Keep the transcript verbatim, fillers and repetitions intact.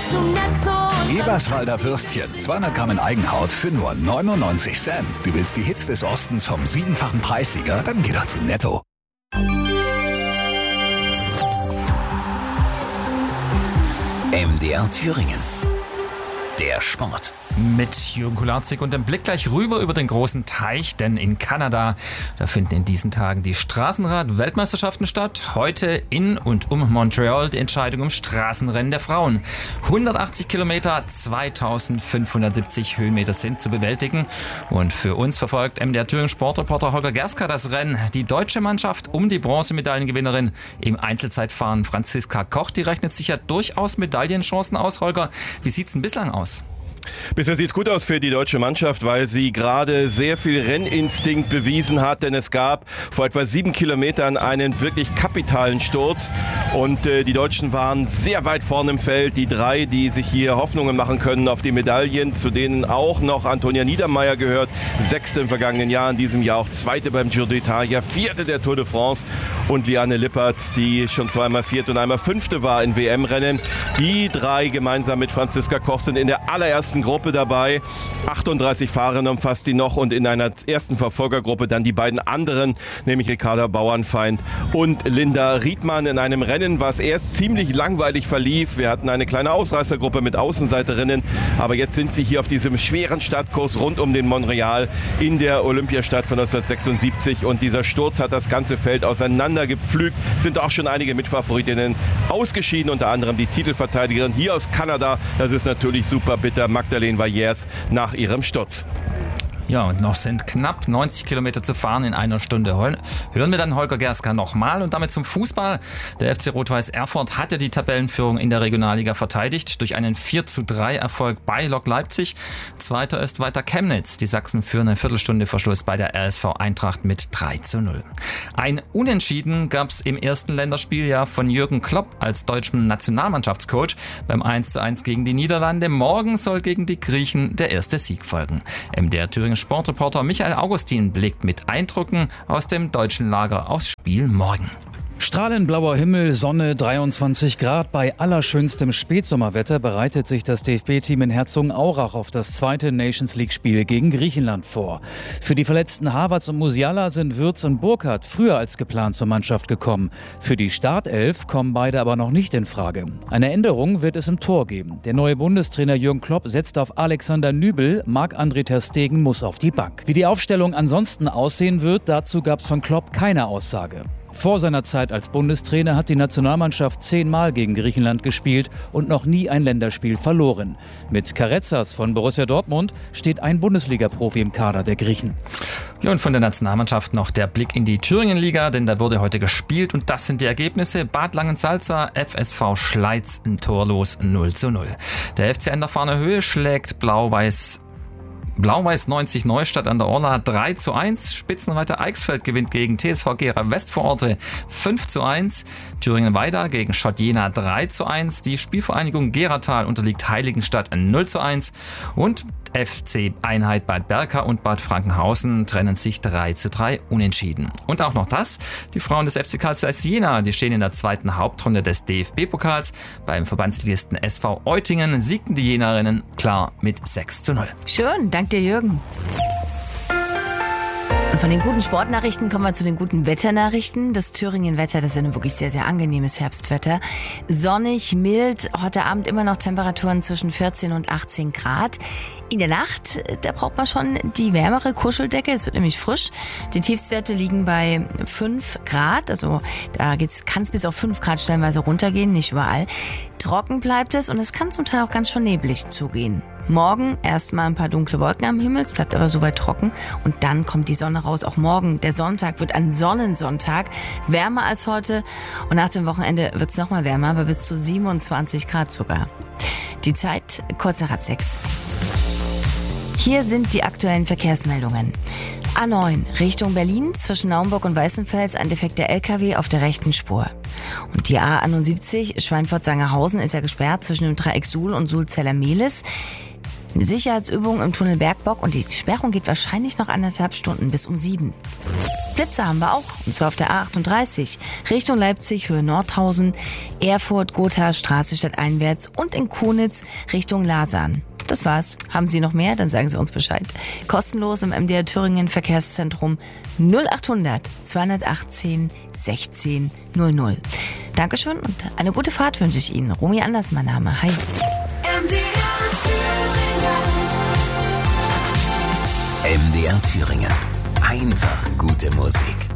zu Netto. Eberswalder Würstchen, zweihundert Gramm in Eigenhaut für nur neunundneunzig Cent. Du willst die Hits des Ostens vom siebenfachen Preissieger? Dann geh doch zu Netto. M D R Thüringen. Der Sport. Mit Jürgen Kularczyk und dem Blick gleich rüber über den großen Teich, denn in Kanada, da finden in diesen Tagen die Straßenrad-Weltmeisterschaften statt. Heute in und um Montreal die Entscheidung im Straßenrennen der Frauen. hundertachtzig Kilometer, zweitausendfünfhundertsiebzig Höhenmeter sind zu bewältigen. Und für uns verfolgt M D R Thüringen Sportreporter Holger Gerska das Rennen. Die deutsche Mannschaft um die Bronzemedaillengewinnerin im Einzelzeitfahren Franziska Koch, die rechnet sich ja durchaus Medaillenchancen aus. Holger, wie sieht's denn bislang aus? Bisher sieht es gut aus für die deutsche Mannschaft, weil sie gerade sehr viel Renninstinkt bewiesen hat, denn es gab vor etwa sieben Kilometern einen wirklich kapitalen Sturz und äh, die Deutschen waren sehr weit vorne im Feld. Die drei, die sich hier Hoffnungen machen können auf die Medaillen, zu denen auch noch Antonia Niedermeyer gehört, sechste im vergangenen Jahr, in diesem Jahr auch zweite beim Giro d'Italia, vierte der Tour de France und Liane Lippert, die schon zweimal vierte und einmal fünfte war in W M-Rennen. Die drei gemeinsam mit Franziska Koch sind in der allerersten Gruppe dabei. achtunddreißig Fahrer umfasst die noch und in einer ersten Verfolgergruppe dann die beiden anderen, nämlich Ricarda Bauernfeind und Linda Riedmann in einem Rennen, was erst ziemlich langweilig verlief. Wir hatten eine kleine Ausreißergruppe mit Außenseiterinnen, aber jetzt sind sie hier auf diesem schweren Stadtkurs rund um den Montreal in der Olympiastadt von neunzehnhundertsechsundsiebzig und dieser Sturz hat das ganze Feld auseinandergepflügt. Sind auch schon einige Mitfavoritinnen ausgeschieden, unter anderem die Titelverteidigerin hier aus Kanada. Das ist natürlich super bitter. Magdalene Vallers nach ihrem Sturz. Ja, und noch sind knapp neunzig Kilometer zu fahren in einer Stunde. Hören wir dann Holger Gerska nochmal und damit zum Fußball. Der F C Rot-Weiß Erfurt hatte die Tabellenführung in der Regionalliga verteidigt durch einen vier zu drei Erfolg bei Lok Leipzig. Zweiter ist weiter Chemnitz. Die Sachsen führen eine Viertelstunde Verschluss bei der R S V Eintracht mit drei zu null. Ein Unentschieden gab es im ersten Länderspiel ja von Jürgen Klopp als deutschem Nationalmannschaftscoach beim eins zu eins gegen die Niederlande. Morgen soll gegen die Griechen der erste Sieg folgen. M D R Thüringen Sportreporter Michael Augustin blickt mit Eindrücken aus dem deutschen Lager aufs Spiel morgen. Strahlend blauer Himmel, Sonne, dreiundzwanzig Grad. Bei allerschönstem Spätsommerwetter bereitet sich das D F B-Team in Herzogenaurach auf das zweite Nations-League-Spiel gegen Griechenland vor. Für die verletzten Havertz und Musiala sind Würz und Burkhardt früher als geplant zur Mannschaft gekommen. Für die Startelf kommen beide aber noch nicht in Frage. Eine Änderung wird es im Tor geben. Der neue Bundestrainer Jürgen Klopp setzt auf Alexander Nübel, Marc-André ter Stegen muss auf die Bank. Wie die Aufstellung ansonsten aussehen wird, dazu gab es von Klopp keine Aussage. Vor seiner Zeit als Bundestrainer hat die Nationalmannschaft zehnmal gegen Griechenland gespielt und noch nie ein Länderspiel verloren. Mit Karezas von Borussia Dortmund steht ein Bundesliga-Profi im Kader der Griechen. Ja, und von der Nationalmannschaft noch der Blick in die Thüringenliga, denn da wurde heute gespielt und das sind die Ergebnisse. Bad Langensalza, F S V Schleiz, ein torlos null zu null. Der F C an der Fahner Höhe schlägt Blau-Weiß Blau-Weiß neunzig Neustadt an der Orla drei zu eins. Spitzenreiter Eichsfeld gewinnt gegen T S V Gera Westvororte fünf zu eins. Thüringen-Weida gegen Schott Jena drei zu eins. Die Spielvereinigung Geratal unterliegt Heiligenstadt null zu eins. Und F C Einheit Bad Berka und Bad Frankenhausen trennen sich drei zu drei unentschieden. Und auch noch das, die Frauen des F C Karl Zeiss Jena, die stehen in der zweiten Hauptrunde des D F B-Pokals. Beim Verbandsligisten S V Eutingen siegten die Jenerinnen klar mit sechs zu null. Schön, danke dir Jürgen. Und von den guten Sportnachrichten kommen wir zu den guten Wetternachrichten. Das Thüringen-Wetter, das ist ein wirklich sehr, sehr angenehmes Herbstwetter. Sonnig, mild, heute Abend immer noch Temperaturen zwischen vierzehn und achtzehn Grad. In der Nacht, da braucht man schon die wärmere Kuscheldecke, es wird nämlich frisch. Die Tiefstwerte liegen bei fünf Grad, also da kann es bis auf fünf Grad stellenweise runtergehen, nicht überall. Trocken bleibt es und es kann zum Teil auch ganz schön neblig zugehen. Morgen erstmal ein paar dunkle Wolken am Himmel, es bleibt aber soweit trocken und dann kommt die Sonne raus. Auch morgen, der Sonntag, wird ein Sonnensonntag, wärmer als heute und nach dem Wochenende wird es nochmal wärmer, aber bis zu siebenundzwanzig Grad sogar. Die Zeit kurz nach halb sechs. Hier sind die aktuellen Verkehrsmeldungen. A neun Richtung Berlin zwischen Naumburg und Weißenfels ein defekter L K W auf der rechten Spur. Und die A einundsiebzig Schweinfurt-Sangerhausen ist ja gesperrt zwischen dem Dreieck Suhl und Suhl-Zeller-Mehlis. Eine Sicherheitsübung im Tunnel Bergbock und die Sperrung geht wahrscheinlich noch anderthalb Stunden bis um sieben. Blitze haben wir auch, und zwar auf der A achtunddreißig, Richtung Leipzig, Höhe Nordhausen, Erfurt, Gotha, Straße stadteinwärts und in Konitz Richtung Lasern. Das war's. Haben Sie noch mehr? Dann sagen Sie uns Bescheid. Kostenlos im M D R Thüringen Verkehrszentrum null achthundert zweihundertachtzehn sechzehn null null. Dankeschön und eine gute Fahrt wünsche ich Ihnen. Romy Anders, mein Name. Hi. M D R Thüringen. M D R Thüringen. Einfach gute Musik.